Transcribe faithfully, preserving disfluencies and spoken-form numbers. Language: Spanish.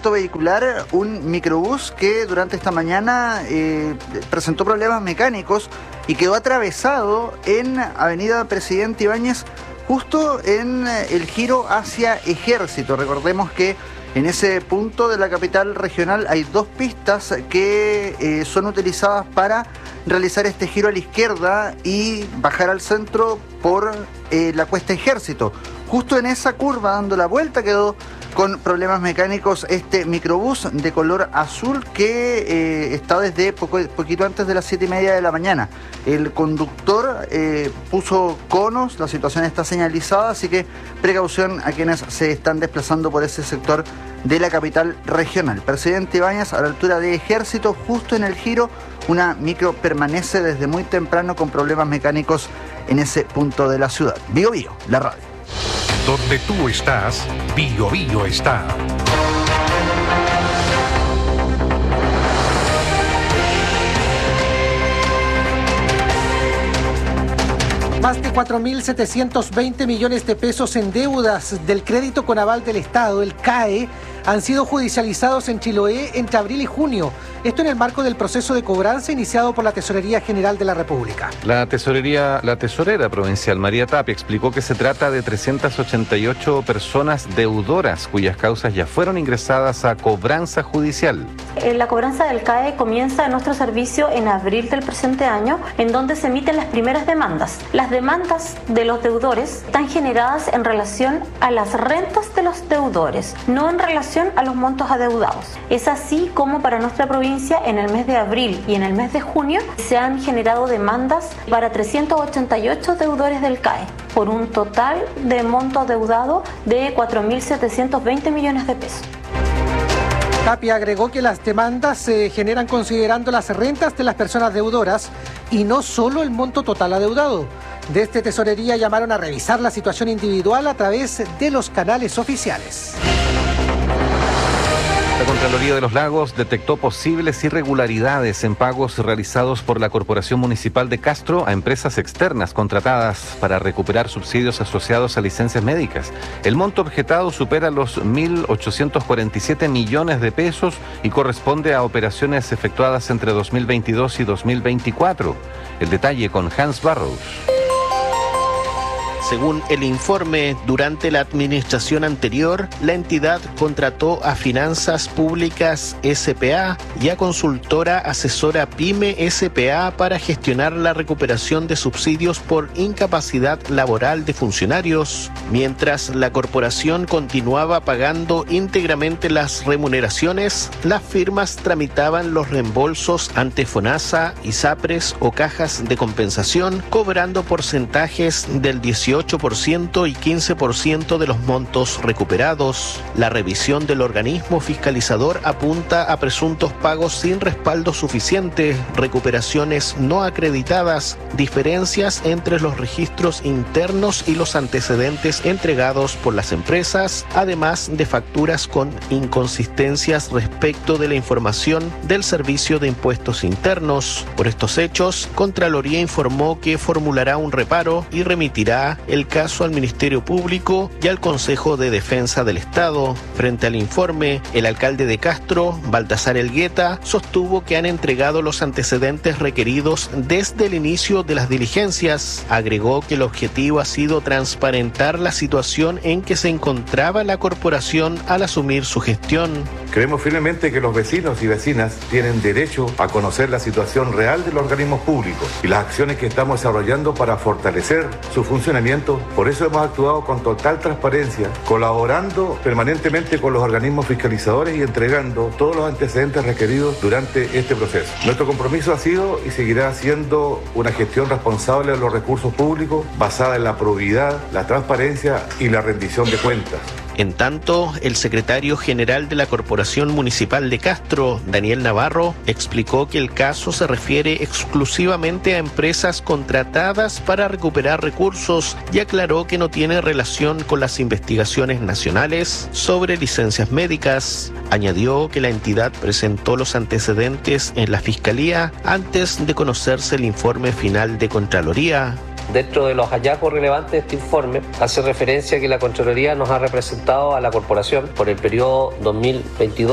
tránsito vehicular un microbús que durante esta mañana eh, presentó problemas mecánicos y quedó atravesado en Avenida Presidente Ibáñez, justo en el giro hacia Ejército. Recordemos que en ese punto de la capital regional hay dos pistas que eh, son utilizadas para realizar este giro a la izquierda y bajar al centro por eh, la cuesta Ejército. Justo en esa curva, dando la vuelta, quedó con problemas mecánicos este microbús de color azul que eh, está desde poco, poquito antes de las siete y media de la mañana. El conductor eh, puso conos, la situación está señalizada, así que precaución a quienes se están desplazando por ese sector de la capital regional. Presidente Ibáñez, a la altura de Ejército, justo en el giro, una micro permanece desde muy temprano con problemas mecánicos en ese punto de la ciudad. Bio Bio, la radio. Donde tú estás, Bio Bio está. Más de cuatro mil setecientos veinte millones de pesos en deudas del crédito con aval del Estado, el C A E, han sido judicializados en Chiloé entre abril y junio. Esto en el marco del proceso de cobranza iniciado por la Tesorería General de la República. La tesorería, la tesorera provincial María Tapia explicó que se trata de trescientas ochenta y ocho personas deudoras cuyas causas ya fueron ingresadas a cobranza judicial. La cobranza del C A E comienza en nuestro servicio en abril del presente año, en donde se emiten las primeras demandas. Las demandas de los deudores están generadas en relación a las rentas de los deudores, no en relación a los montos adeudados. Es así como para nuestra provincia en el mes de abril y en el mes de junio se han generado demandas para trescientos ochenta y ocho deudores del C A E por un total de monto adeudado de cuatro mil setecientos veinte millones de pesos. Tapia agregó que las demandas se generan considerando las rentas de las personas deudoras y no solo el monto total adeudado. Desde Tesorería llamaron a revisar la situación individual a través de los canales oficiales. La Contraloría de los Lagos detectó posibles irregularidades en pagos realizados por la Corporación Municipal de Castro a empresas externas contratadas para recuperar subsidios asociados a licencias médicas. El monto objetado supera los mil ochocientos cuarenta y siete millones de pesos y corresponde a operaciones efectuadas entre dos mil veintidós y dos mil veinticuatro. El detalle con Hans Barrows. Según el informe, durante la administración anterior, la entidad contrató a Finanzas Públicas S P A y a Consultora Asesora Pyme S P A para gestionar la recuperación de subsidios por incapacidad laboral de funcionarios, mientras la corporación continuaba pagando íntegramente las remuneraciones. Las firmas tramitaban los reembolsos ante FONASA, ISAPRES o cajas de compensación, cobrando porcentajes del dieciocho por ciento y quince por ciento de los montos recuperados. La revisión del organismo fiscalizador apunta a presuntos pagos sin respaldo suficiente, recuperaciones no acreditadas, diferencias entre los registros internos y los antecedentes entregados por las empresas, además de facturas con inconsistencias respecto de la información del Servicio de Impuestos Internos. Por estos hechos, Contraloría informó que formulará un reparo y remitirá el caso al Ministerio Público y al Consejo de Defensa del Estado. Frente al informe, el alcalde de Castro, Baltasar Elgueta, sostuvo que han entregado los antecedentes requeridos desde el inicio de las diligencias. Agregó que el objetivo ha sido transparentar la situación en que se encontraba la corporación al asumir su gestión. Creemos firmemente que los vecinos y vecinas tienen derecho a conocer la situación real de los organismos públicos y las acciones que estamos desarrollando para fortalecer su funcionamiento. Por eso hemos actuado con total transparencia, colaborando permanentemente con los organismos fiscalizadores y entregando todos los antecedentes requeridos durante este proceso. Nuestro compromiso ha sido y seguirá siendo una gestión responsable de los recursos públicos basada en la probidad, la transparencia y la rendición de cuentas. En tanto, el secretario general de la Corporación Municipal de Castro, Daniel Navarro, explicó que el caso se refiere exclusivamente a empresas contratadas para recuperar recursos y aclaró que no tiene relación con las investigaciones nacionales sobre licencias médicas. Añadió que la entidad presentó los antecedentes en la Fiscalía antes de conocerse el informe final de Contraloría. Dentro de los hallazgos relevantes de este informe, hace referencia a que la Contraloría nos ha representado a la Corporación por el periodo dos mil veintidós